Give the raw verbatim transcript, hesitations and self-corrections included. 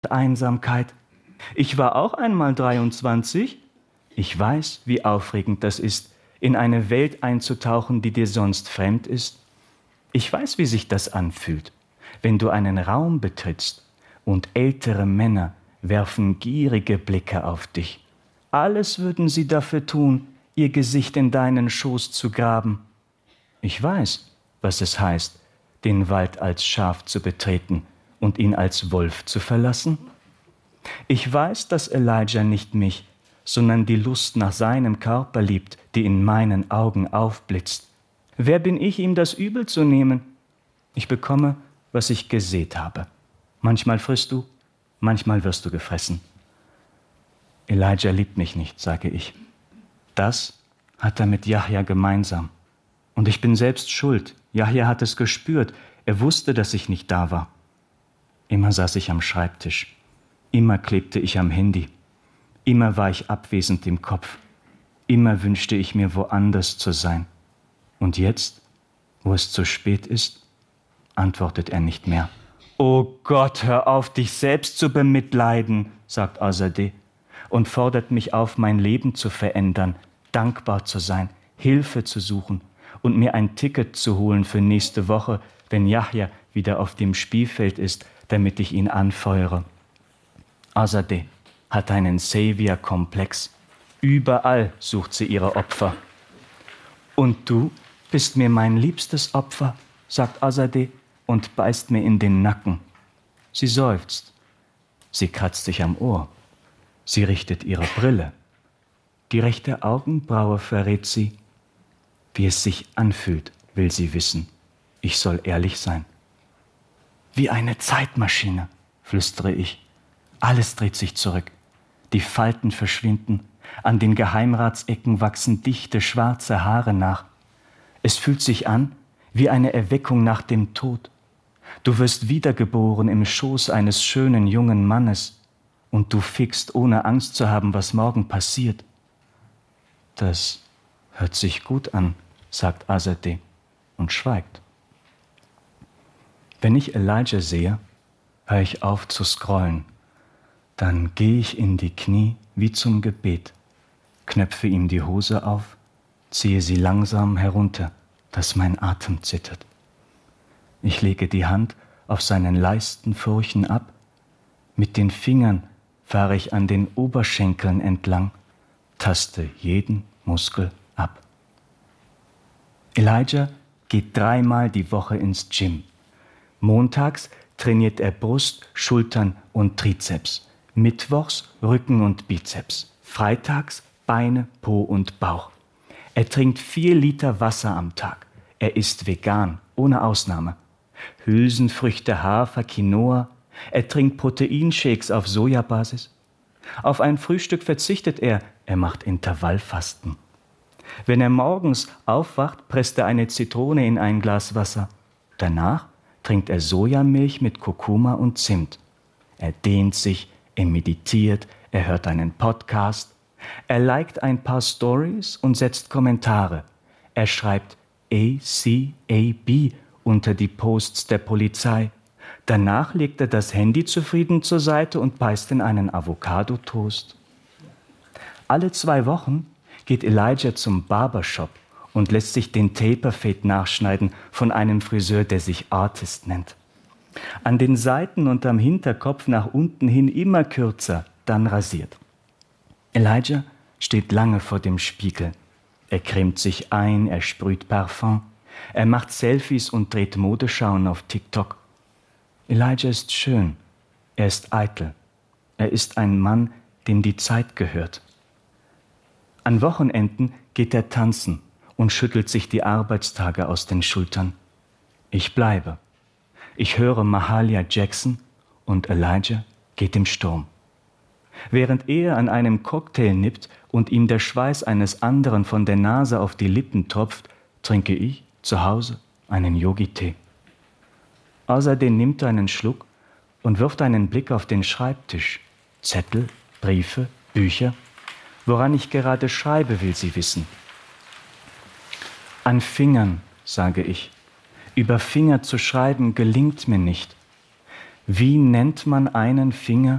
Einsamkeit. Ich war auch einmal dreiundzwanzig. Ich weiß, wie aufregend das ist, in eine Welt einzutauchen, die dir sonst fremd ist. Ich weiß, wie sich das anfühlt, wenn du einen Raum betrittst und ältere Männer werfen gierige Blicke auf dich. Alles würden sie dafür tun, ihr Gesicht in deinen Schoß zu graben. Ich weiß, was es heißt, den Wald als Schaf zu betreten und ihn als Wolf zu verlassen. Ich weiß, dass Elijah nicht mich, sondern die Lust nach seinem Körper liebt, die in meinen Augen aufblitzt. Wer bin ich, ihm das übel zu nehmen? Ich bekomme, was ich gesät habe. Manchmal frisst du, manchmal wirst du gefressen. Elijah liebt mich nicht, sage ich. Das hat er mit Jahja gemeinsam. Und ich bin selbst schuld. Jahja hat es gespürt. Er wusste, dass ich nicht da war. Immer saß ich am Schreibtisch. Immer klebte ich am Handy. Immer war ich abwesend im Kopf. Immer wünschte ich mir, woanders zu sein. Und jetzt, wo es zu spät ist, antwortet er nicht mehr. »Oh Gott, hör auf, dich selbst zu bemitleiden«, sagt Azadeh und fordert mich auf, mein Leben zu verändern, dankbar zu sein, Hilfe zu suchen und mir ein Ticket zu holen für nächste Woche, wenn Jahja wieder auf dem Spielfeld ist, damit ich ihn anfeuere. Azadeh hat einen Savior-Komplex. Überall sucht sie ihre Opfer. »Und du bist mir mein liebstes Opfer«, sagt Azadeh und beißt mir in den Nacken. Sie seufzt. Sie kratzt sich am Ohr. Sie richtet ihre Brille. Die rechte Augenbraue verrät sie. Wie es sich anfühlt, will sie wissen. Ich soll ehrlich sein. Wie eine Zeitmaschine, flüstere ich. Alles dreht sich zurück. Die Falten verschwinden. An den Geheimratsecken wachsen dichte, schwarze Haare nach. Es fühlt sich an wie eine Erweckung nach dem Tod. Du wirst wiedergeboren im Schoß eines schönen jungen Mannes und du fickst, ohne Angst zu haben, was morgen passiert. Das hört sich gut an, sagt Azadeh und schweigt. Wenn ich Elijah sehe, höre ich auf zu scrollen. Dann gehe ich in die Knie wie zum Gebet, knöpfe ihm die Hose auf, ziehe sie langsam herunter, dass mein Atem zittert. Ich lege die Hand auf seinen Leistenfurchen ab, mit den Fingern fahre ich an den Oberschenkeln entlang, taste jeden Muskel ab. Elijah geht dreimal die Woche ins Gym. Montags trainiert er Brust, Schultern und Trizeps. Mittwochs Rücken und Bizeps. Freitags Beine, Po und Bauch. Er trinkt vier Liter Wasser am Tag. Er ist vegan, ohne Ausnahme. Hülsenfrüchte, Hafer, Quinoa. Er trinkt Proteinshakes auf Sojabasis. Auf ein Frühstück verzichtet er. Er macht Intervallfasten. Wenn er morgens aufwacht, presst er eine Zitrone in ein Glas Wasser. Danach trinkt er Sojamilch mit Kurkuma und Zimt. Er dehnt sich, er meditiert, er hört einen Podcast. Er liked ein paar Stories und setzt Kommentare. Er schreibt A C A B unter die Posts der Polizei. Danach legt er das Handy zufrieden zur Seite und beißt in einen Avocado-Toast. Alle zwei Wochen geht Elijah zum Barbershop und lässt sich den Taper-Fade nachschneiden von einem Friseur, der sich Artist nennt. An den Seiten und am Hinterkopf nach unten hin immer kürzer, dann rasiert. Elijah steht lange vor dem Spiegel. Er cremt sich ein, er sprüht Parfum, er macht Selfies und dreht Modeschauen auf TikTok. Elijah ist schön, er ist eitel, er ist ein Mann, dem die Zeit gehört. An Wochenenden geht er tanzen und schüttelt sich die Arbeitstage aus den Schultern. Ich bleibe. Ich höre Mahalia Jackson und Elijah geht im Sturm. Während er an einem Cocktail nippt und ihm der Schweiß eines anderen von der Nase auf die Lippen tropft, trinke ich zu Hause einen Yogi-Tee. Außerdem nimmt er einen Schluck und wirft einen Blick auf den Schreibtisch. Zettel, Briefe, Bücher. Woran ich gerade schreibe, will sie wissen. An Fingern, sage ich. Über Finger zu schreiben gelingt mir nicht. Wie nennt man einen Finger,